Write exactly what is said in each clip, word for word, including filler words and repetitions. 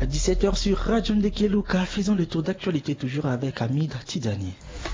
dix-sept heures sur Radio Ndekeluka, faisons le tour d'actualité toujours avec Hamid Tidani.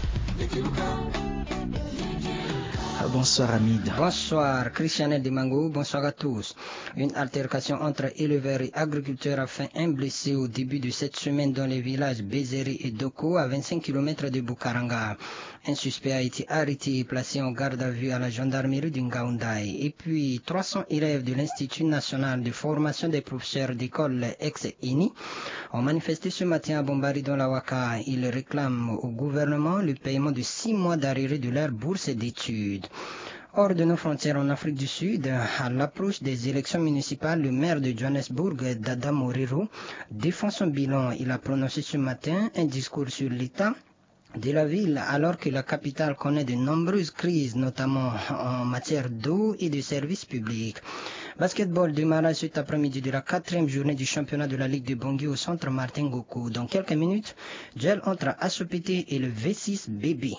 Bonsoir Hamid. Bonsoir Christiane Dimango, bonsoir à tous. Une altercation entre éleveurs et agriculteurs a fait un blessé au début de cette semaine dans les villages Bézéri et Doko à vingt-cinq kilomètres de Bukaranga. Un suspect a été arrêté et placé en garde à vue à la gendarmerie du Ngaoundai. Et puis trois cents élèves de l'Institut national de formation des professeurs d'école ex-I N I ont manifesté ce matin à Bombari dans la Waka. Ils réclament au gouvernement le paiement de six mois d'arriérés de leur bourse d'études. Hors de nos frontières en Afrique du Sud, à l'approche des élections municipales, le maire de Johannesburg, Dada Morirou, défend son bilan. Il a prononcé ce matin un discours sur l'état de la ville alors que la capitale connaît de nombreuses crises, notamment en matière d'eau et de services publics. Basketball démarrage cet après-midi de la quatrième journée du championnat de la Ligue de Bangui au centre Martin Goku. Dans quelques minutes, duel entre Assopité et le V six B B.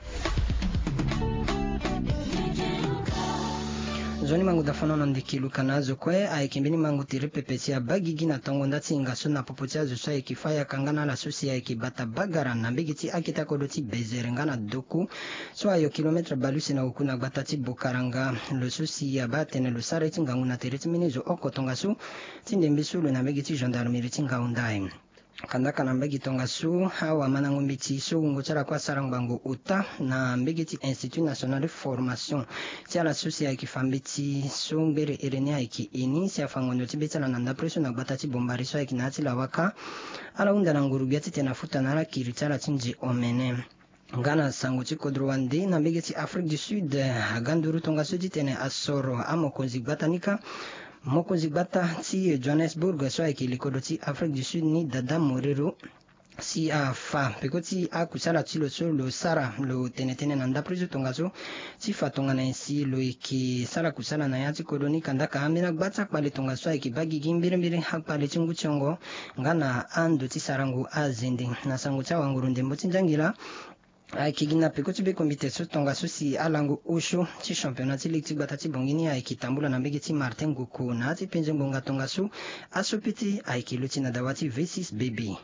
Zoni mangu dafano na Ndekeluka nazo kwe aikimbini mangu tiripepesi ya bagigi na tongo ndati ingaso na popotia zo sa ikifaya kangana la susi ya ikibata bagara na mbigiti akita kodoti bezere ngana doku so ayo kilometre balusi na ukuna batati Bukaranga le susi ya batene le sareti ngangu na tereti minizo oko tongasu tinde mbisulu na mbigiti gendarmerie tingaundai kandaka na mbegi tonga su hawa manangu mbiti su nguchara kwa sarangbangu uta na mbegiti Institut National de Formation tia la susi ya kifambiti su mbere erenia iki ini sia fangondo tibeta na nanda preso na batati bombari so ya kinati la waka ala unda na ngurubiati tena futa na la kiritara tinji omene ngana sangu chiko drwandi na mbegiti Afrique du Sud aganduru tonga sudi tene asoro amo konzi batanika Mokonzi bata ti Johannesburg so ikiliko ti Afrique du Sud ni Dada Morirou si a fa pekoti a kusala ti lo so lo sara lo tenetene na ndaprizo tongazo ti fa tonga na insi lo iki sala kusala na yati koloni kandaka amina gbata pale tonga so iki bagi gimbire mbire hapale chingu chongo ngana ando ti sarangu azindi na sangu cha wanguru ndembo tinjangila aikigina pekoti be komite so tonga so si alangu usho ti championnat ti ligue ti gbata ti bongini aikitambula na mbege ti Martin Goku na ti penze ngonga tonga so asopiti aikilo ti na dawa ti V six B B.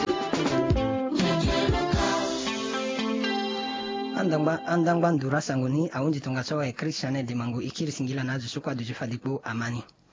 Andangba andangba ndura sangoni aundi tonga so e Christiane Dimango ikiri singila na zo so kwa doje fadikbo amani.